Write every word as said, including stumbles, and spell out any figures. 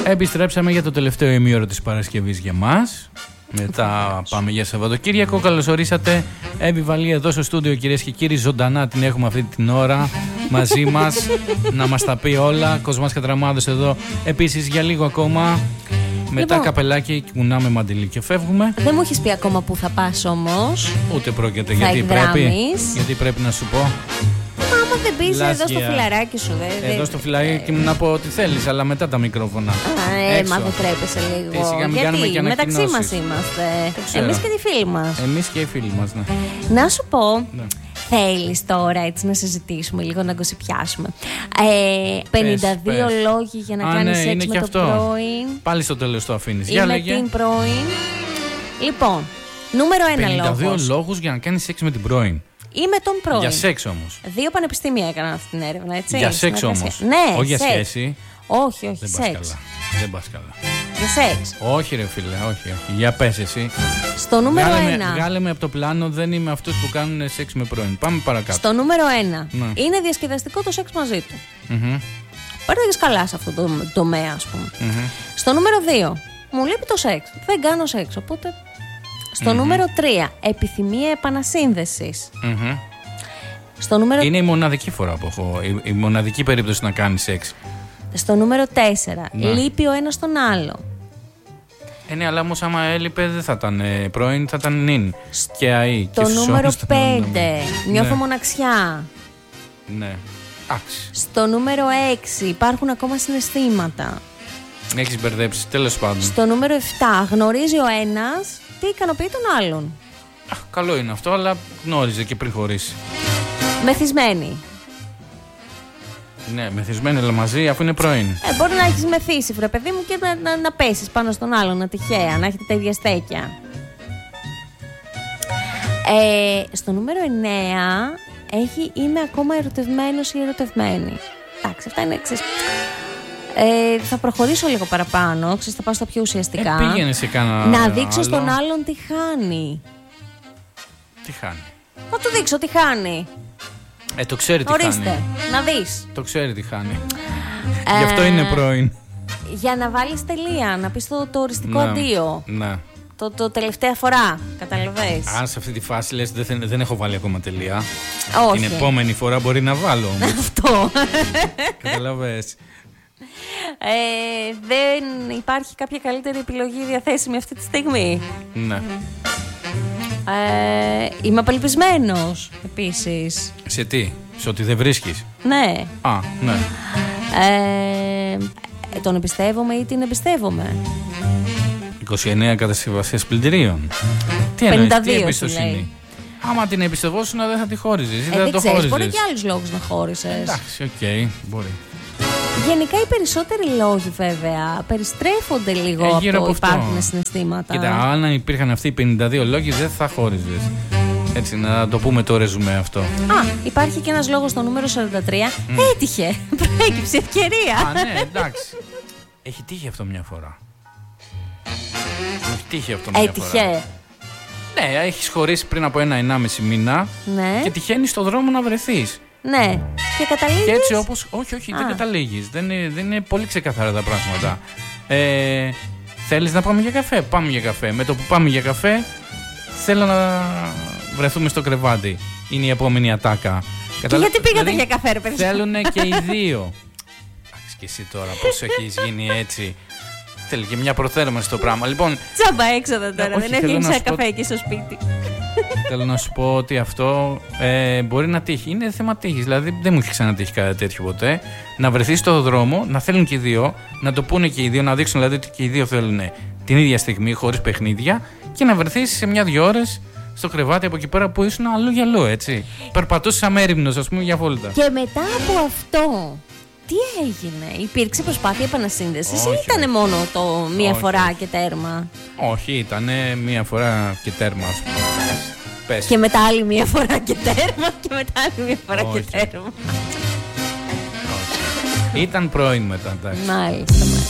Επιστρέψαμε για το τελευταίο ημίωρο της Παρασκευής για μας. Μετά πάμε για Σαββατοκύριακο. Καλώς ορίσατε. Εύη Βαλή εδώ στο στούντιο, κυρίες και κύριοι. Ζωντανά την έχουμε αυτή την ώρα μαζί μας να μας τα πει όλα. Κοσμάς Κατραμάδος εδώ επίσης για λίγο ακόμα. Μετά λοιπόν, καπελάκι, κουνάμε μαντιλί και φεύγουμε. Δεν μου έχεις πει ακόμα που θα πας όμως. Ούτε πρόκειται, γιατί πρέπει, γιατί πρέπει να σου πω. Άμα δεν πεις εδώ στο φιλαράκι σου, δε, Εδώ στο φιλαράκι ε, μου να πω ό,τι θέλεις, αλλά μετά τα μικρόφωνα. Α, ε, μα δεν τρέπεσαι λίγο. Σιγά, μην γιατί και μεταξύ μας είμαστε. Εμείς και τη φίλη μας. Εμείς και οι φίλοι μας, ναι. Να σου πω. Ναι. Θέλεις τώρα έτσι να συζητήσουμε λίγο, να γκοσιπιάσουμε. Ε, πενήντα δύο πες, πες. Λόγοι για να κάνεις ναι, σεξ με το πρώην. Πάλι στο τέλος το αφήνεις. Ή με την πρώην. Λοιπόν, νούμερο ένα λόγος. πενήντα δύο λόγους για να κάνεις σεξ με την πρώην. Ή με τον πρώην. Για σεξ όμως. Δύο πανεπιστήμια έκαναν αυτή την έρευνα, έτσι. Για σεξ όμως. Ναι, όχι για σχέση. Όχι, όχι, δεν σεξ. Πας καλά. Δεν πας καλά. Για σεξ. Όχι ρε φίλε, όχι, όχι. Για πες εσύ. Στο νούμερο βγάλε ένα. Με, βγάλε με από το πλάνο, δεν είμαι αυτός που κάνουν σεξ με πρώην. Πάμε παρακάτω. Στο νούμερο ένα. Ναι. Είναι διασκεδαστικό το σεξ μαζί του. Mm-hmm. Πάρτε καλά σε αυτό το τομέα, ας πούμε. Mm-hmm. Στο νούμερο δύο. Μου λείπει το σεξ. Δεν κάνω σεξ, οπότε. Στο mm-hmm. νούμερο τρία. Επιθυμία επανασύνδεσης. Mm-hmm. Στο νούμερο... Είναι η μοναδική φορά που έχω. Η, η μοναδική περίπτωση να κάνει σεξ. Στο νούμερο τέσσερα. Ναι. Λείπει ο ένας τον άλλο. Ε, ναι, αλλά όμως άμα έλειπε δεν θα ήταν ε, πρώην, θα ήταν νυν. Και αή. Το νούμερο πέντε. Νιώθω ναι. μοναξιά. Ναι. Άξι. Στο νούμερο έξι. Υπάρχουν ακόμα συναισθήματα. Έχεις μπερδέψει, τέλος πάντων. Στο νούμερο επτά. Γνωρίζει ο ένας τι ικανοποιεί τον άλλον. Αχ, καλό είναι αυτό, αλλά γνώριζε και πριν χωρίσει. Μεθυσμένη. Ναι, μεθυσμένη αλλά μαζί, αφού είναι πρώην. Ε, μπορεί να έχεις μεθύσει, βρε παιδί μου, και να, να, να πέσεις πάνω στον άλλον, να τυχαία, να έχετε τα ίδια στέκια. Ε, στο νούμερο εννέα έχει είμαι ακόμα ερωτευμένος ή ερωτευμένη. Εντάξει, αυτά είναι εξής. Ε, θα προχωρήσω λίγο παραπάνω, ξέρεις, θα πάω στα πιο ουσιαστικά. Ε, πήγαινε σε κάνα να δείξω άλλο. στον άλλον τι χάνει. Τι χάνει. Θα του δείξω τι χάνει. Ε, το ξέρει τι Ορίστε, χάνει. να δεις. Το ξέρει τι χάνει. Ε, Γι' αυτό είναι πρώην. Για να βάλεις τελεία, να πεις το, το οριστικό ναι, αντίο. Ναι. Το, το τελευταία φορά, καταλαβες. Αν σε αυτή τη φάση λες δεν, δεν έχω βάλει ακόμα τελεία. Όχι. Την επόμενη φορά μπορεί να βάλω. Αυτό. Καταλαβες. Ε, δεν υπάρχει κάποια καλύτερη επιλογή διαθέσιμη αυτή τη στιγμή. Ναι. Ε, είμαι απελπισμένος επίσης. Σε τι, σε ότι δεν βρίσκεις. Ναι. Α, ναι. Ε, τον εμπιστεύομαι ή την εμπιστεύομαι. είκοσι εννέα κατασκευασίες πλυντηρίων. Τι εννοείς, τι εμπιστοσύνη. Άμα την εμπιστευόσουν δεν θα τη χώριζες. Ε, δεν δεν το ξέρεις, χώριζες. μπορεί και άλλους λόγους να χώρισες. Εντάξει, οκ, okay, μπορεί. Γενικά οι περισσότεροι λόγοι βέβαια περιστρέφονται λίγο ε, από το από υπάρχουν συναισθήματα. Κοίτα, αν υπήρχαν αυτοί οι πενήντα δύο λόγοι δεν θα χώριζες. Έτσι, να το πούμε το ρεζουμέ αυτό. Α, υπάρχει και ένας λόγος στο νούμερο σαράντα τρία. Mm. Έτυχε. Προέκυψε ευκαιρία. Α, ναι, εντάξει. Έχει τύχει αυτό μια φορά. Έχει τύχει αυτό μια Έτυχε. φορά. Ναι, έχεις χωρίσει πριν από ένα ενάμιση μήνα ναι. και τυχαίνει στον δρόμο να βρεθείς. Ναι. Και καταλήγεις. Και έτσι όπως. Όχι, όχι, Α. δεν καταλήγεις. Δεν είναι, δεν είναι πολύ ξεκαθαρά τα πράγματα. Ε, θέλεις να πάμε για καφέ? Πάμε για καφέ. Με το που πάμε για καφέ, θέλω να βρεθούμε στο κρεβάτι. Είναι η επόμενη ατάκα. Και Καταλα... γιατί πήγατε δηλαδή, για καφέ, ρε παιδιά? Θέλουν και οι δύο. Εντάξει, και εσύ τώρα πώς έχεις γίνει έτσι. Θέλει και μια προθέρμανση στο πράγμα. Λοιπόν, τσάμπα έξοδα τώρα. όχι, δεν έβγαινε σε πω... καφέ εκεί στο σπίτι. Θέλω να σου πω ότι αυτό ε, μπορεί να τύχει. Είναι θέμα τύχης. Δηλαδή δεν μου έχει ξανατύχει κάτι τέτοιο ποτέ. Να βρεθεί στο δρόμο, να θέλουν και οι δύο, να το πούνε και οι δύο, να δείξουν δηλαδή ότι και οι δύο θέλουν την ίδια στιγμή, χωρίς παιχνίδια, και να βρεθεί σε μια-δυο ώρες στο κρεβάτι από εκεί πέρα που ήσουν αλλού για αλλού, έτσι. Περπατούσε αμέριμνος, ας πούμε, για βόλτα. Και μετά από αυτό, τι έγινε? Υπήρξε προσπάθεια επανασύνδεσης ή ήταν μόνο το μία όχι, φορά όχι. και τέρμα? Όχι, ήταν μία φορά και τέρμα, ας πούμε. Πες. Και μετά άλλη μία φορά και τέρμα και μετά άλλη μία φορά όχι. και τέρμα. Όχι. Ήταν πρώην μετά, εντάξει. Μάλιστα, μάλιστα.